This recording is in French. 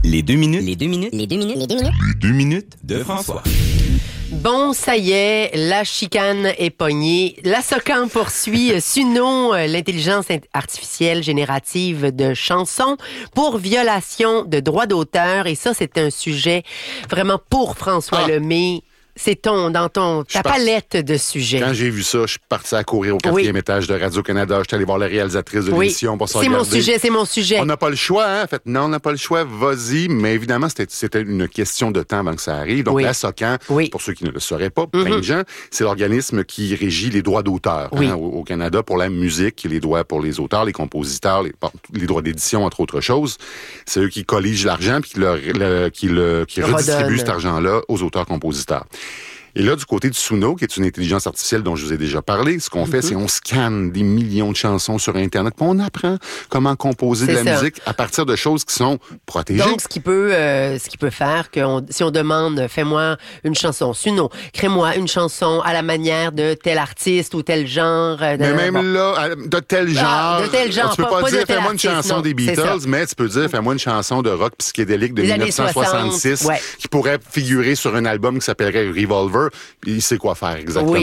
Les 2 minutes de François. Bon, ça y est, la chicane est pognée. La SOCAN poursuit Suno, l'intelligence artificielle générative de chansons, pour violation de droits d'auteur. Et ça, c'est un sujet vraiment pour François Lemay. C'est dans ta palette de sujets. Quand j'ai vu ça, je suis parti à courir au 4e étage de Radio-Canada. Je suis allé voir la réalisatrice de l'émission pour ça. C'est mon sujet. On n'a pas le choix, hein? En fait, non, on n'a pas le choix. Vas-y. Mais évidemment, c'était une question de temps avant que ça arrive. Donc, la SOCAN, pour ceux qui ne le sauraient pas, plein de gens, c'est l'organisme qui régit les droits d'auteur au Canada pour la musique, les droits pour les auteurs, les compositeurs, les droits d'édition, entre autres choses. C'est eux qui colligent l'argent puis qui redistribuent cet argent-là aux auteurs-compositeurs. Et là, du côté du Suno, qui est une intelligence artificielle dont je vous ai déjà parlé, ce qu'on fait, c'est on scanne des millions de chansons sur Internet, puis on apprend comment composer de la musique à partir de choses qui sont protégées. Donc, ce qui peut faire que si on demande, fais-moi une chanson Suno, crée-moi une chanson à la manière de tel artiste ou tel genre. Mais même là, de tel genre. De tel genre. Tu peux pas dire, fais-moi une chanson des Beatles, mais tu peux dire, fais-moi une chanson de rock psychédélique de 1966 qui pourrait figurer sur un album qui s'appellerait Revolver. Il sait quoi faire exactement.